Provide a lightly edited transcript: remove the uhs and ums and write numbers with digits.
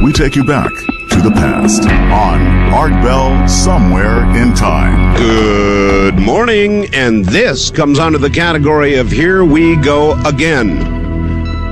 we take you back to the past on Art Bell Somewhere in Time. Good morning, and this comes under the category of Here We Go Again.